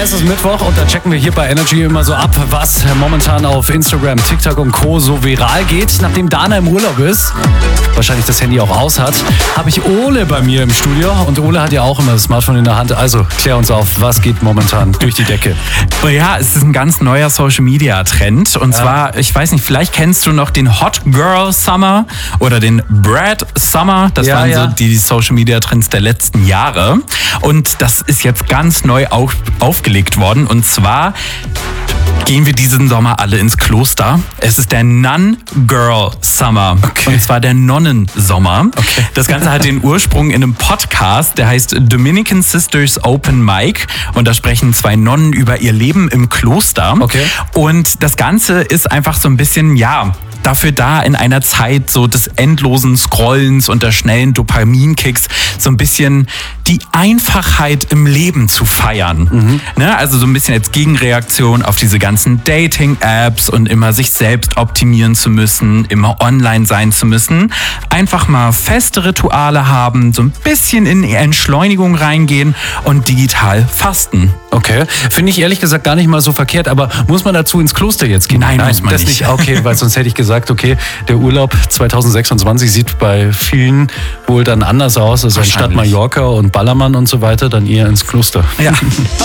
es ist Mittwoch und da checken wir hier bei Energy immer so ab, was momentan auf Instagram, TikTok und Co. so viral geht. Nachdem Dana im Urlaub ist, wahrscheinlich das Handy auch aus hat, habe ich Ole bei mir im Studio und Ole hat ja auch immer das Smartphone in der Hand. Also klär uns auf, was geht momentan durch die Decke? Oh ja, es ist ein ganz neuer Social-Media-Trend und zwar, ich weiß nicht, vielleicht kennst du noch den Hot Girl Summer oder den Brad Summer. Das waren so die Social-Media-Trends der letzten Jahre und das ist jetzt ganz neu aufgelegt worden und zwar gehen wir diesen Sommer alle ins Kloster. Es ist der Nun Girl Summer. Und zwar der Nonnensommer. Okay. Das Ganze hat den Ursprung in einem Podcast, der heißt Dominican Sisters Open Mic. Und da sprechen zwei Nonnen über ihr Leben im Kloster. Okay. Und das Ganze ist einfach so ein bisschen, dafür da in einer Zeit so des endlosen Scrollens und der schnellen Dopaminkicks so ein bisschen die Einfachheit im Leben zu feiern. Ne? Also so ein bisschen als Gegenreaktion auf diese ganzen Dating-Apps und immer sich selbst optimieren zu müssen, immer online sein zu müssen. Einfach mal feste Rituale haben, so ein bisschen in die Entschleunigung reingehen und digital fasten. Okay, finde ich ehrlich gesagt gar nicht mal so verkehrt, aber muss man dazu ins Kloster jetzt gehen? Nein, muss man das nicht. Okay, weil sonst hätte ich gesagt, okay, der Urlaub 2026 sieht bei vielen wohl dann anders aus, also anstatt Mallorca und Ballermann und so weiter, dann eher ins Kloster. Ja.